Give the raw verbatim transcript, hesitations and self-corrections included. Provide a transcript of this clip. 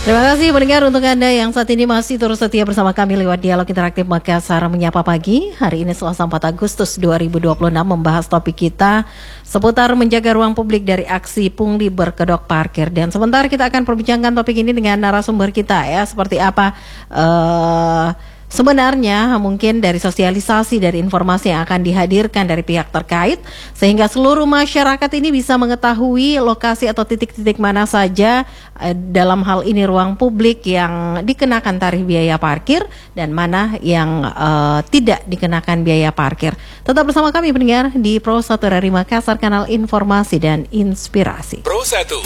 Terima kasih pendengar untuk Anda yang saat ini masih terus setia bersama kami lewat Dialog Interaktif Makassar Menyapa Pagi. Hari ini Selasa empat Agustus dua ribu dua puluh enam membahas topik kita seputar menjaga ruang publik dari aksi pungli berkedok parkir. Dan sebentar kita akan perbincangkan topik ini dengan narasumber kita ya. Seperti apa uh, sebenarnya mungkin dari sosialisasi, dari informasi yang akan dihadirkan dari pihak terkait sehingga seluruh masyarakat ini bisa mengetahui lokasi atau titik-titik mana saja eh, dalam hal ini ruang publik yang dikenakan tarif biaya parkir dan mana yang eh, tidak dikenakan biaya parkir. Tetap bersama kami pendengar di Pro satu R R I Makassar, kanal informasi dan inspirasi. Pro satu.